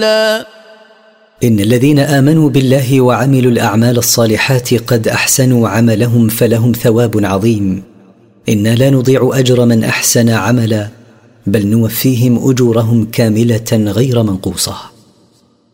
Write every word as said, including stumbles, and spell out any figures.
إن الذين آمنوا بالله وعملوا الأعمال الصالحات قد أحسنوا عملهم فلهم ثواب عظيم. إنا لا نضيع أجر من أحسن عملا، بل نوفيهم أجورهم كاملة غير منقوصة.